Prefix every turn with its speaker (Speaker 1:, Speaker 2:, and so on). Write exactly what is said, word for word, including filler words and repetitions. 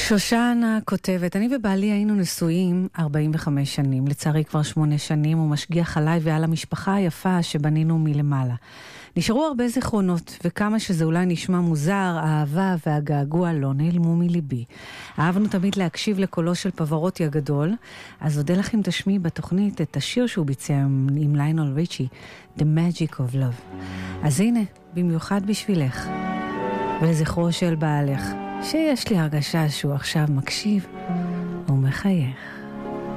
Speaker 1: שושנה כותבת, אני ובעלי היינו נשואים ארבעים וחמש שנים, לצערי כבר שמונה שנים, הוא משגיח עליי ועל המשפחה היפה שבנינו מלמעלה. נשארו הרבה זיכרונות, וכמה שזה אולי נשמע מוזר, האהבה והגעגוע לא נעלמו מליבי. אהבנו תמיד להקשיב לקולו של פברוטי הגדול, אז אודה לך אם תשמיעי בתוכנית את השיר שהוא ביצע עם ליונל ריצ'י, The Magic of Love. אז הנה, במיוחד בשבילך, ולזכרו של בעלך, שיש לי הרגשה שהוא עכשיו מקשיב ומחייך.